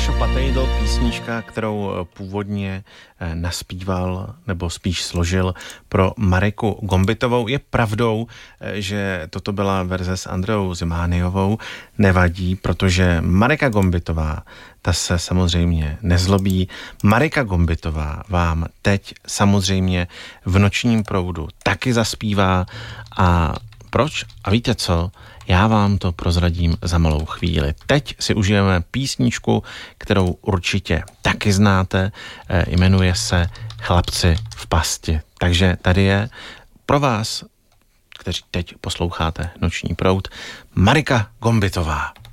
Sašo Patejdl, písnička, kterou původně naspíval, nebo spíš složil pro Mariku Gombitovou. Je pravdou, že toto byla verze s Andreou Zimániovou. Nevadí, protože Marika Gombitová, ta se samozřejmě nezlobí. Marika Gombitová vám teď samozřejmě v Nočním proudu taky zaspívá. A proč? A víte co? Já vám to prozradím za malou chvíli. Teď si užijeme písničku, kterou určitě taky znáte. Jmenuje se Chlapci v pasti. Takže tady je pro vás, kteří teď posloucháte Noční proud, Marika Gombitová.